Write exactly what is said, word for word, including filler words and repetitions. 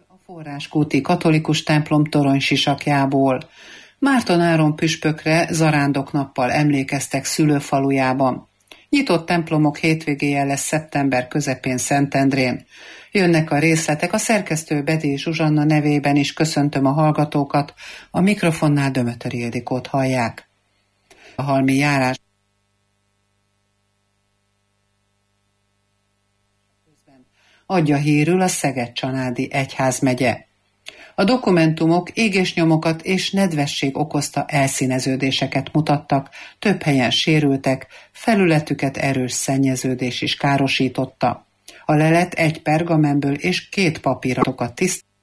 a Forráskúti katolikus templom toronysisakjából. Márton Áron püspökre zarándoknappal emlékeztek szülőfalujában. Nyitott templomok hétvégéje lesz szeptember közepén Szentendrén. Jönnek a részletek, a szerkesztő Bedi Zsuzsanna nevében is köszöntöm a hallgatókat, a mikrofonnál Dömötöri Ildikót hallják. A halmi járás adja hírül a Szeged-Csanádi egyházmegye. A dokumentumok égésnyomokat és nedvesség okozta elszíneződéseket mutattak, több helyen sérültek, felületüket erős szennyeződés is károsította. A lelet egy pergamenből és két papíratokat tiszt,